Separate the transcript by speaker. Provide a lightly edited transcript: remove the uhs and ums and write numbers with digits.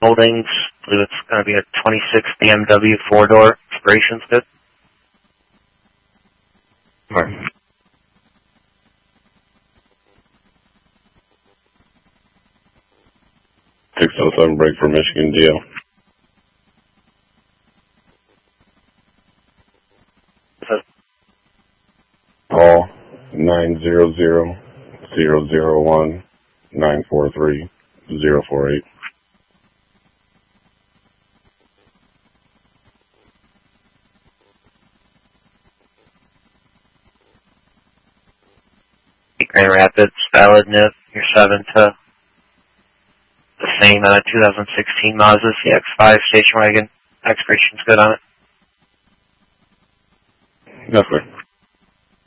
Speaker 1: Holdings, I believe it's going to be a 26 BMW 4-door. Expiration's good.
Speaker 2: All right. 607 break for Michigan DL. Call 900-001-943-048.
Speaker 1: Grand Rapids, valid NIF, you're 7 to the same 2016 Mazda CX-5 station wagon. Expiration's good on it.
Speaker 2: Yes, sir.